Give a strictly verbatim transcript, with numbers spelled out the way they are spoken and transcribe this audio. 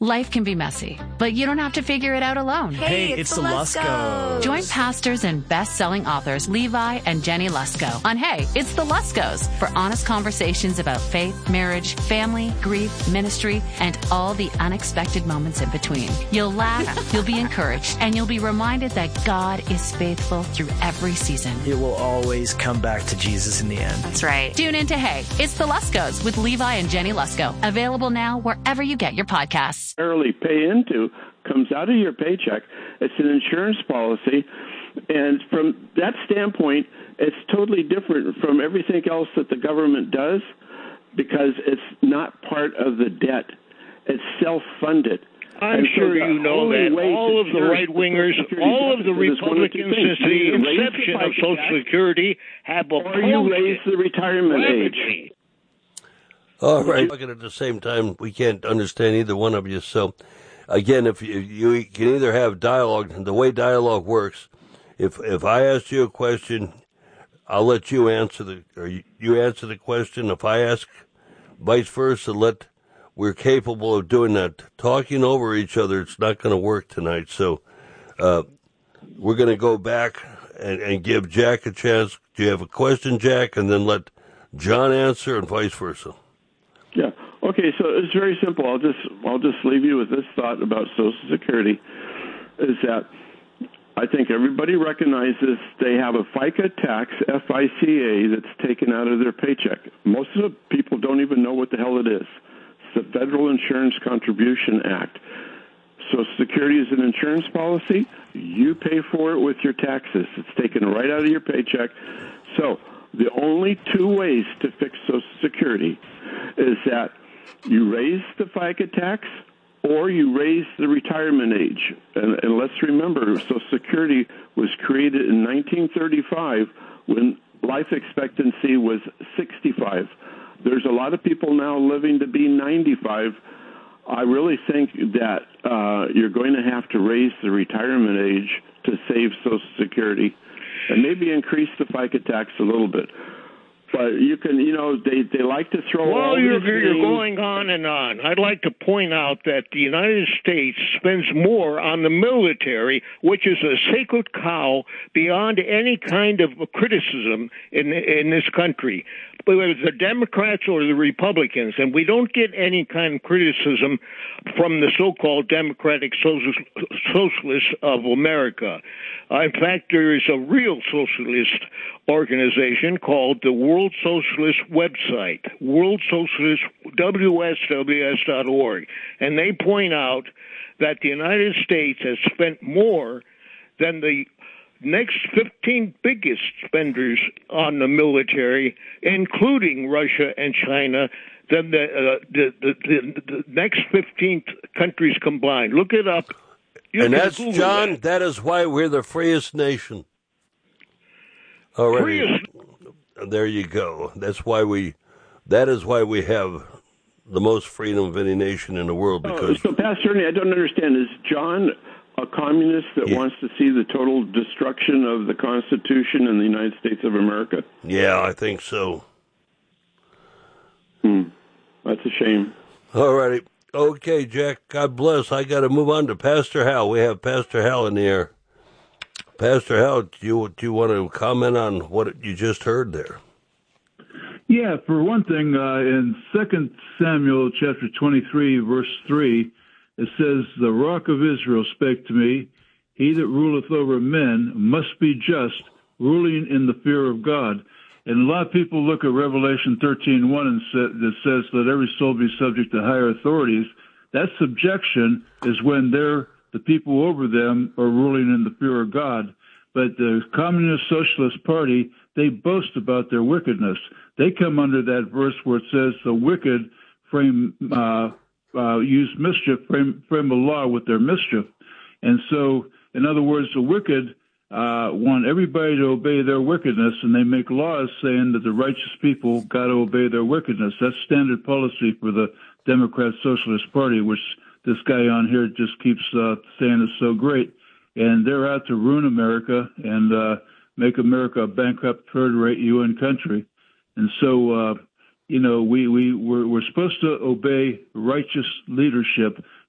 Life can be messy, but you don't have to figure it out alone. Hey, Hey, it's, it's the the Luskos. Join pastors and best-selling authors Levi and Jenny Lusko on Hey, It's the Luskos for honest conversations about faith, marriage, family, grief, ministry, and all the unexpected moments in between. You'll laugh, you'll be encouraged, and you'll be reminded that God is faithful through every season. It will always come back to Jesus in the end. That's right. Tune in to Hey, It's the Luskos with Levi and Jenny Lusko. Available now wherever you get your podcasts. Pay into comes out of your paycheck. It's an insurance policy, and from that standpoint, it's totally different from everything else that the government does because it's not part of the debt. It's self-funded. I'm and sure so you know that all of the right-wingers, all of the Republicans since the inception of Social Security have opposed or you raise the retirement age. All right. Talking at the same time, we can't understand either one of you. So, again, if you, you can either have dialogue, the way dialogue works, if if I ask you a question, I'll let you answer the, or you, you answer the question. If I ask, vice versa, let we're capable of doing that. Talking over each other, it's not going to work tonight. So, uh, we're going to go back and, and give Jack a chance. Do you have a question, Jack? And then let John answer, and vice versa. Yeah. Okay. So it's very simple. I'll just I'll just leave you with this thought about Social Security: is that I think everybody recognizes they have a FICA tax, F I C A, that's taken out of their paycheck. Most of the people don't even know what the hell it is. It's the Federal Insurance Contribution Act. Social Security is an insurance policy. You pay for it with your taxes. It's taken right out of your paycheck. So the only two ways to fix Social Security is that you raise the FICA tax or you raise the retirement age. And, and let's remember, Social Security was created in nineteen thirty-five when life expectancy was sixty-five. There's a lot of people now living to be ninety-five. I really think that uh, you're going to have to raise the retirement age to save Social Security and maybe increase the FICA tax a little bit. But you can, you know, they, they like to throw well, all you're, these you're names. going on and on. I'd like to point out that the United States spends more on the military, which is a sacred cow beyond any kind of criticism in in this country, whether it's the Democrats or the Republicans. And we don't get any kind of criticism from the so-called Democratic Socialists of America. Uh, in fact, there is a real socialist organization called the World Socialist website, World Socialist, W S W S dot org. And they point out that the United States has spent more than the next fifteen biggest spenders on the military, including Russia and China, than the, uh, the, the, the, the next fifteen countries combined. Look it up. You and that's, Google John, that. that is why we're the freest nation. All right. Freest. There you go. That's why we, that is why we have the most freedom of any nation in the world. Because oh, so, Pastor Ernie, I don't understand. Is John a communist that yeah. wants to see the total destruction of the Constitution in the United States of America? Yeah, I think so. Hmm. That's a shame. All righty. Okay, Jack, God bless. I got to move on to Pastor Hal. We have Pastor Hal in the air. Pastor Hal, do you, do you want to comment on what you just heard there? Yeah, for one thing, uh, in Second Samuel chapter twenty-three, verse three, it says, "The rock of Israel spake to me, he that ruleth over men must be just, ruling in the fear of God." And a lot of people look at Revelation thirteen one and say, that says, "Let every soul be subject to higher authorities." That subjection is when they're the people over them are ruling in the fear of God. But the Communist Socialist Party, they boast about their wickedness. They come under that verse where it says the wicked frame uh, uh, use mischief, frame, frame a law with their mischief. And so, in other words, the wicked uh, want everybody to obey their wickedness, and they make laws saying that the righteous people got to obey their wickedness. That's standard policy for the Democrat Socialist Party, which this guy on here just keeps uh, saying is so great. And they're out to ruin America and uh, make America a bankrupt third-rate U N country. And so, uh, you know, we, we, we're, we're supposed to obey righteous leadership,